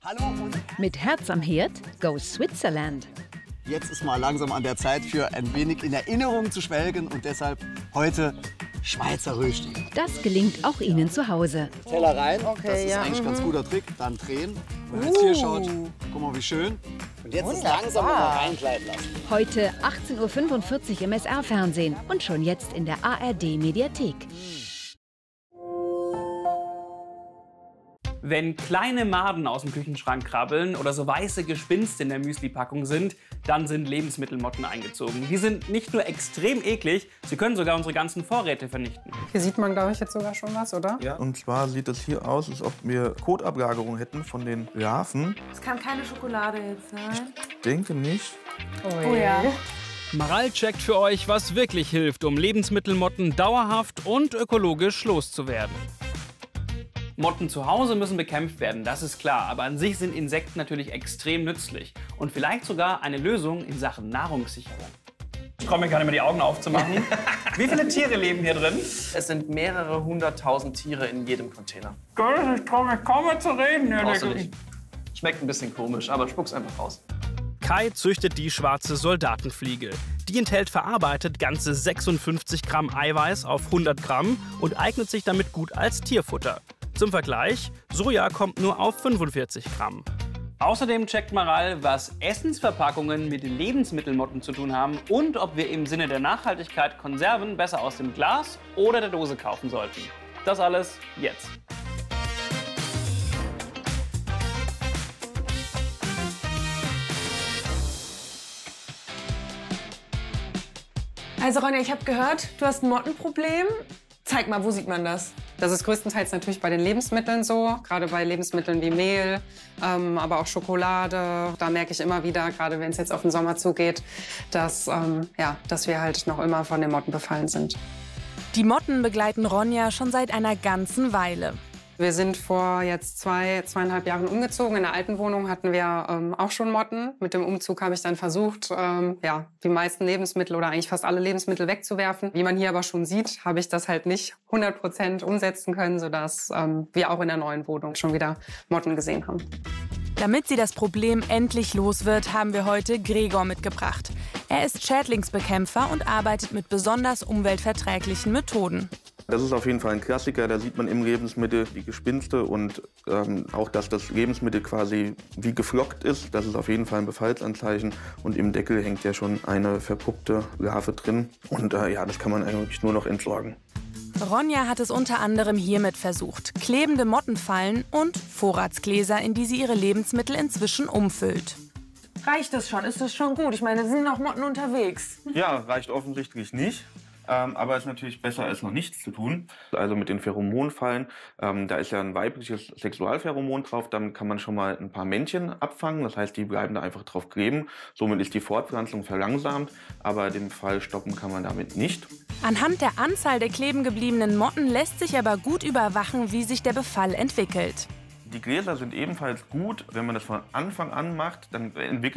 Hallo und Mit Herz am Herd, go Switzerland. jetzt ist mal langsam an der Zeit für ein wenig in Erinnerung zu schwelgen und deshalb heute Schweizer Rösti. Das gelingt auch Ihnen zu Hause. Teller rein, das ist ja. eigentlich ein ganz guter Trick. Dann drehen. Wenn man jetzt hier schaut, guck mal wie schön. Und jetzt ist langsam mal reingleiten lassen. Heute 18:45 Uhr im SR-Fernsehen und schon jetzt in der ARD-Mediathek. Wenn kleine Maden aus dem Küchenschrank krabbeln oder so weiße Gespinste in der Müsli-Packung sind, dann sind Lebensmittelmotten eingezogen. Die sind nicht nur extrem eklig, sie können sogar unsere ganzen Vorräte vernichten. Hier sieht man, glaube ich, jetzt sogar schon was, oder? Ja, und zwar sieht es hier aus, als ob wir Kotablagerung hätten von den Larven. Es kann keine Schokolade jetzt sein. Denke nicht. Oh ja. Maral checkt für euch, was wirklich hilft, um Lebensmittelmotten dauerhaft und ökologisch loszuwerden. Motten zu Hause müssen bekämpft werden, das ist klar. Aber an sich sind Insekten natürlich extrem nützlich. Und vielleicht sogar eine Lösung in Sachen Nahrungssicherung. Ich komme mir gar nicht mehr die Augen aufzumachen. Wie viele Tiere leben hier drin? Es sind mehrere 100.000 Tiere in jedem Container. Geil, ich traue mich kaum mehr zu reden. Brauchst du nicht. Schmeckt ein bisschen komisch, aber spuck's einfach raus. Kai züchtet die schwarze Soldatenfliege. Die enthält verarbeitet ganze 56 Gramm Eiweiß auf 100 Gramm und eignet sich damit gut als Tierfutter. Zum Vergleich, Soja kommt nur auf 45 Gramm. Außerdem checkt Maral, was Essensverpackungen mit Lebensmittelmotten zu tun haben und ob wir im Sinne der Nachhaltigkeit Konserven besser aus dem Glas oder der Dose kaufen sollten. Das alles jetzt. Also Ronja, ich habe gehört, du hast ein Mottenproblem. Zeig mal, wo sieht man das? Das ist größtenteils natürlich bei den Lebensmitteln so, gerade bei Lebensmitteln wie Mehl, aber auch Schokolade. Da merke ich immer wieder, gerade wenn es jetzt auf den Sommer zugeht, dass wir halt noch immer von den Motten befallen sind. Die Motten begleiten Ronja schon seit einer ganzen Weile. Wir sind vor jetzt 2,5 Jahren umgezogen. In der alten Wohnung hatten wir auch schon Motten. Mit dem Umzug habe ich dann versucht, die meisten Lebensmittel oder eigentlich fast alle Lebensmittel wegzuwerfen. Wie man hier aber schon sieht, habe ich das halt nicht 100% umsetzen können, sodass wir auch in der neuen Wohnung schon wieder Motten gesehen haben. Damit sie das Problem endlich los wird, haben wir heute Gregor mitgebracht. Er ist Schädlingsbekämpfer und arbeitet mit besonders umweltverträglichen Methoden. Das ist auf jeden Fall ein Klassiker, da sieht man im Lebensmittel die Gespinste und auch, dass das Lebensmittel quasi wie geflockt ist. Das ist auf jeden Fall ein Befallsanzeichen und im Deckel hängt ja schon eine verpuppte Larve drin und das kann man eigentlich nur noch entsorgen. Ronja hat es unter anderem hiermit versucht. Klebende Mottenfallen und Vorratsgläser, in die sie ihre Lebensmittel inzwischen umfüllt. Reicht das schon? Ist das schon gut? Ich meine, es sind noch Motten unterwegs. Ja, reicht offensichtlich nicht. Aber es ist natürlich besser, als noch nichts zu tun. Also mit den Pheromonfallen, da ist ja ein weibliches Sexualpheromon drauf, damit kann man schon mal ein paar Männchen abfangen. Das heißt, die bleiben da einfach drauf kleben. Somit ist die Fortpflanzung verlangsamt, aber den Befall stoppen kann man damit nicht. Anhand der Anzahl der kleben gebliebenen Motten lässt sich aber gut überwachen, wie sich der Befall entwickelt. Die Gläser sind ebenfalls gut. Wenn man das von Anfang an macht, dann entwickelt